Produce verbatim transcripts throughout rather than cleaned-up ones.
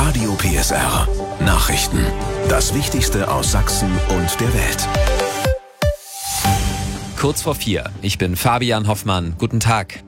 Radio P S R. Nachrichten. Das Wichtigste aus Sachsen und der Welt. Kurz vor vier. Ich bin Fabian Hoffmann. Guten Tag.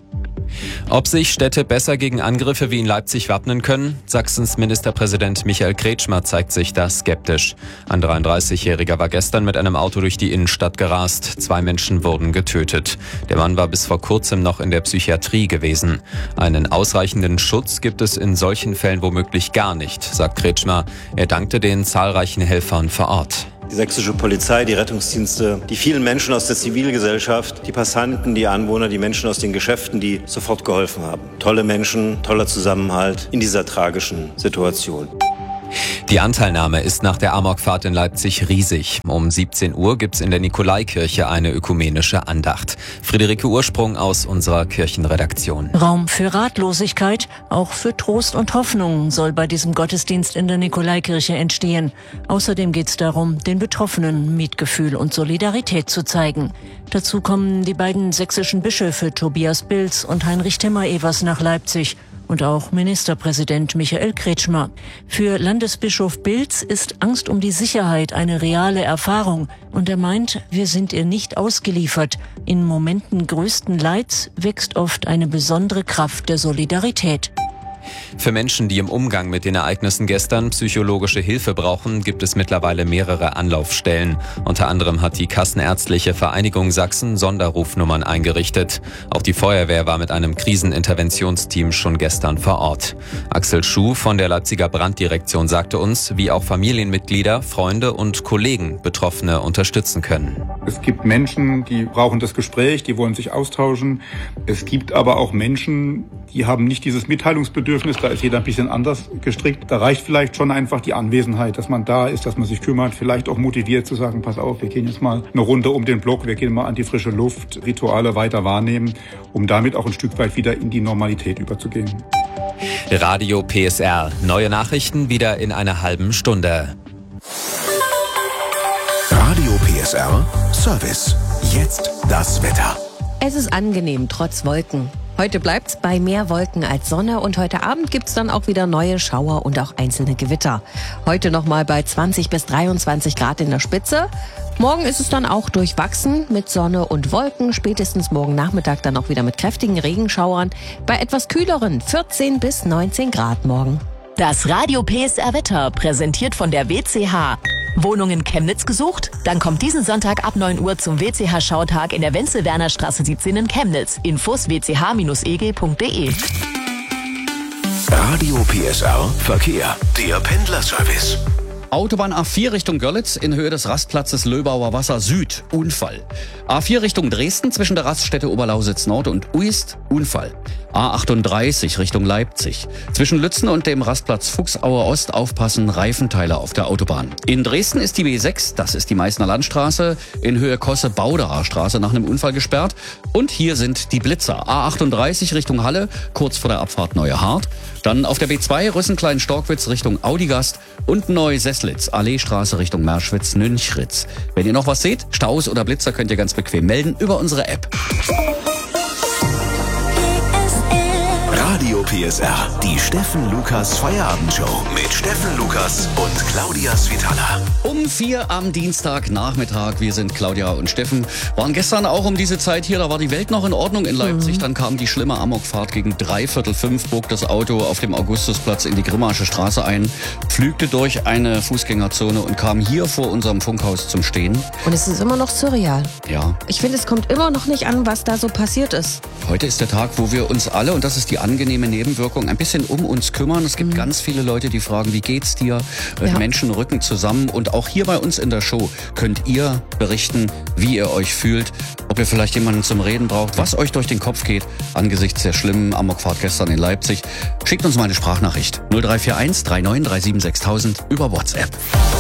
Ob sich Städte besser gegen Angriffe wie in Leipzig wappnen können? Sachsens Ministerpräsident Michael Kretschmer zeigt sich da skeptisch. Ein dreiunddreißigjähriger war gestern mit einem Auto durch die Innenstadt gerast. Zwei Menschen wurden getötet. Der Mann war bis vor kurzem noch in der Psychiatrie gewesen. Einen ausreichenden Schutz gibt es in solchen Fällen womöglich gar nicht, sagt Kretschmer. Er dankte den zahlreichen Helfern vor Ort. Die sächsische Polizei, die Rettungsdienste, die vielen Menschen aus der Zivilgesellschaft, die Passanten, die Anwohner, die Menschen aus den Geschäften, die sofort geholfen haben. Tolle Menschen, toller Zusammenhalt in dieser tragischen Situation. Die Anteilnahme ist nach der Amokfahrt in Leipzig riesig. Um siebzehn Uhr gibt's in der Nikolaikirche eine ökumenische Andacht. Friederike Ursprung aus unserer Kirchenredaktion. Raum für Ratlosigkeit, auch für Trost und Hoffnung soll bei diesem Gottesdienst in der Nikolaikirche entstehen. Außerdem geht's darum, den Betroffenen Mitgefühl und Solidarität zu zeigen. Dazu kommen die beiden sächsischen Bischöfe Tobias Bilz und Heinrich Timmer-Evers nach Leipzig. Und auch Ministerpräsident Michael Kretschmer. Für Landesbischof Bilz ist Angst um die Sicherheit eine reale Erfahrung. Und er meint, wir sind ihr nicht ausgeliefert. In Momenten größten Leids wächst oft eine besondere Kraft der Solidarität. Für Menschen, die im Umgang mit den Ereignissen gestern psychologische Hilfe brauchen, gibt es mittlerweile mehrere Anlaufstellen. Unter anderem hat die Kassenärztliche Vereinigung Sachsen Sonderrufnummern eingerichtet. Auch die Feuerwehr war mit einem Kriseninterventionsteam schon gestern vor Ort. Axel Schuh von der Leipziger Branddirektion sagte uns, wie auch Familienmitglieder, Freunde und Kollegen Betroffene unterstützen können. Es gibt Menschen, die brauchen das Gespräch, die wollen sich austauschen. Es gibt aber auch Menschen, die haben nicht dieses Mitteilungsbedürfnis, da ist jeder ein bisschen anders gestrickt. Da reicht vielleicht schon einfach die Anwesenheit, dass man da ist, dass man sich kümmert, vielleicht auch motiviert zu sagen, pass auf, wir gehen jetzt mal eine Runde um den Block, wir gehen mal an die frische Luft, Rituale weiter wahrnehmen, um damit auch ein Stück weit wieder in die Normalität überzugehen. Radio P S R. Neue Nachrichten wieder in einer halben Stunde. Radio P S R Service. Jetzt das Wetter. Es ist angenehm, trotz Wolken. Heute bleibt's bei mehr Wolken als Sonne und heute Abend gibt's dann auch wieder neue Schauer und auch einzelne Gewitter. Heute nochmal bei zwanzig bis dreiundzwanzig Grad in der Spitze. Morgen ist es dann auch durchwachsen mit Sonne und Wolken. Spätestens morgen Nachmittag dann auch wieder mit kräftigen Regenschauern. Bei etwas kühleren vierzehn bis neunzehn Grad morgen. Das Radio P S R Wetter präsentiert von der W C H. Wohnung in Chemnitz gesucht? Dann kommt diesen Sonntag ab neun Uhr zum W C H-Schautag in der Wenzel-Werner-Straße siebzehn in Chemnitz. Infos w c h bindestrich e g punkt d e. Radio P S R Verkehr. Der Pendlerservice. Autobahn A vier Richtung Görlitz in Höhe des Rastplatzes Löbauer Wasser Süd. Unfall. A vier Richtung Dresden zwischen der Raststätte Oberlausitz Nord und Uist. Unfall. A achtunddreißig Richtung Leipzig. Zwischen Lützen und dem Rastplatz Fuchsauer Ost aufpassen, Reifenteile auf der Autobahn. In Dresden ist die B sechs, das ist die Meißner Landstraße, in Höhe Kosse-Bauderer Straße nach einem Unfall gesperrt. Und hier sind die Blitzer. A achtunddreißig Richtung Halle, kurz vor der Abfahrt Neue Hart. Dann auf der B zwei Rüssenklein-Storkwitz Richtung Audigast und Neu-Seslitz, Alleestraße Richtung Merschwitz-Nünchritz. Wenn ihr noch was seht, Staus oder Blitzer, könnt ihr ganz bequem melden über unsere App. Radio P S R, die Steffen Lukas Feierabendshow mit Steffen Lukas und Claudia Svitala. Um vier am Dienstagnachmittag, wir sind Claudia und Steffen, waren gestern auch um diese Zeit hier, da war die Welt noch in Ordnung in Leipzig. Mhm. Dann kam die schlimme Amokfahrt gegen dreiviertel fünf, bog das Auto auf dem Augustusplatz in die Grimmasche Straße ein, pflügte durch eine Fußgängerzone und kam hier vor unserem Funkhaus zum Stehen. Und es ist immer noch surreal. Ja. Ich finde, es kommt immer noch nicht an, was da so passiert ist. Heute ist der Tag, wo wir uns alle, und das ist die angenehme Nebenwirkung, ein bisschen um uns kümmern. Es gibt mhm. ganz viele Leute, die fragen, wie geht's dir? Ja. Die Menschen rücken zusammen und auch hier bei uns in der Show könnt ihr berichten, wie ihr euch fühlt, ob ihr vielleicht jemanden zum Reden braucht, was euch durch den Kopf geht angesichts der schlimmen Amokfahrt gestern in Leipzig. Schickt uns mal eine Sprachnachricht null drei vier eins drei neun drei sieben sechstausend über WhatsApp.